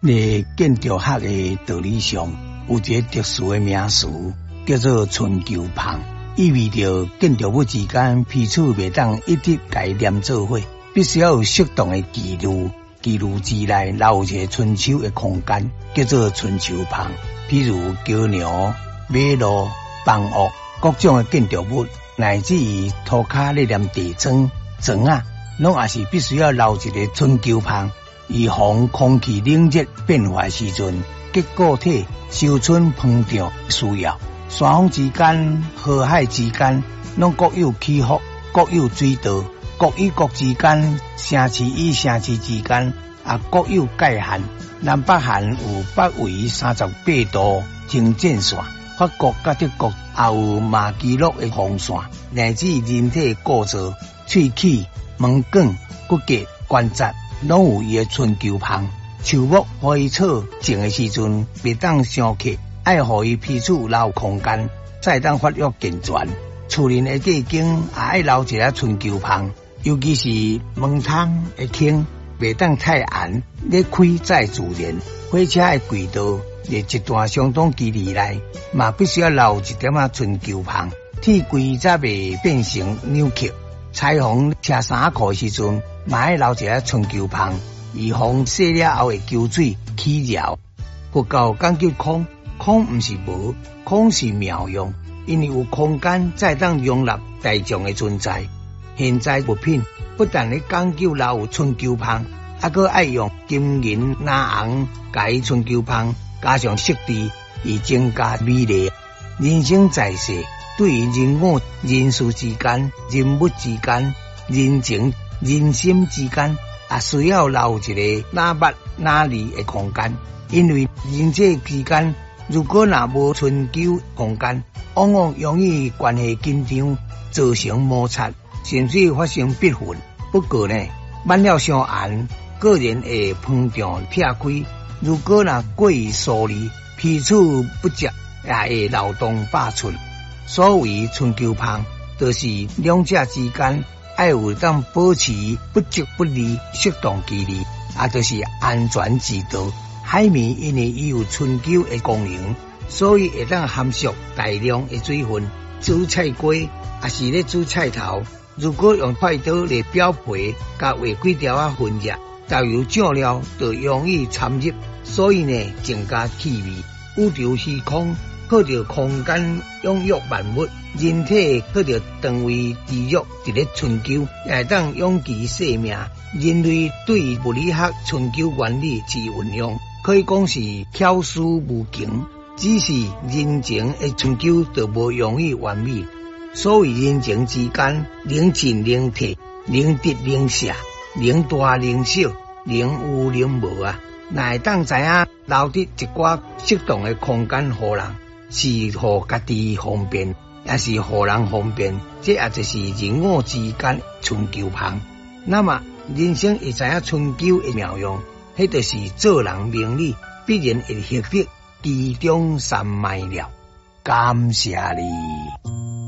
在建筑学的道理上，有一个特殊的名词，叫做春秋旁，意味着建筑物之间彼此袂当一直概念做伙，必须要有适当的记录。记录之内留一个春秋的空间，叫做春秋旁。譬如桥梁、马路、房屋各种的建筑物，乃至于涂骹咧念地砖、砖啊，拢也是必须要留一个春秋旁。以防空气冷热变化时阵，结构体收存膨胀需要。山峰之间、河海之间，拢各有起伏，各有水道，各与各之间，城市与城市之间也各有界限。南北韩有北纬38度经线线，法国甲德国也有马基诺的红线，乃至人体构造、喙齿、毛管、骨骼、关节。拢有伊的春秋旁。树木花草种的时阵，别当相克，爱互伊彼此留空间，再当发育健全。厝林的地景也爱留一个春秋旁，尤其是门窗的厅，别当太暗，咧开再自然。火车的轨道在一段相当距离内，嘛必须要留一点仔春秋旁，铁轨才袂变成扭曲。裁缝车衫裤时阵，嘛爱留一个春秋旁，以防洗了后的胶水起绕。佛教讲究空，空不是无，空是妙用，因为有空间才当容纳大众的存在。现在物品不但咧讲究留有春秋旁，还佫爱用金银蓝红甲伊春秋旁加上色地，以增加美丽。人生在世，对于人我、人事之间、人物之间、人情、人心之间，也需要留一个哪捌哪里的空间。因为人际之间，如果若无春秋空间，往往容易关系紧张，造成摩擦，甚至发生逼婚。不过呢，晚了相暗，个人会膨胀拆开。如果若过于疏离，彼此不接，也会漏洞百出。所谓春秋旁，就是两者之间爱有当保持不即不离适当距离，也就是安全之道。海绵因为伊有春秋的功能，所以会当含蓄大量的水分。煮菜瓜也是咧煮菜头，如果用快刀来表皮，甲画几条啊混入，导油酱料就容易掺入，所以呢增加气味。宇宙虚空，靠着空间养育万物，人体靠着肠胃治愈，一个春秋也会当养其生命。人类对物理学春秋原理之运用，可以讲是巧思无穷。只是人情的春秋就无容易完美。所谓人情之间，能进能退，能得能舍，能大能小，能有能无啊。哪会当知影留得一寡适当的空间互人，是互家己方便，也是互人方便，这也就是人我之间春秋旁。那么人生会知影春秋的妙用，迄就是做人明理，必然会获得其中三昧了。感谢你。